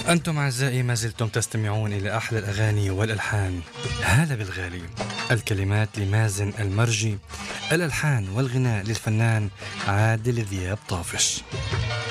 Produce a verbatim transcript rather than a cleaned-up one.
أنتم أعزائي ما زلتم تستمعون إلى أحلى الأغاني والألحان. هلا بالغالي. الكلمات لمازن المرجي، الألحان والغناء للفنان عادل ذياب طافش.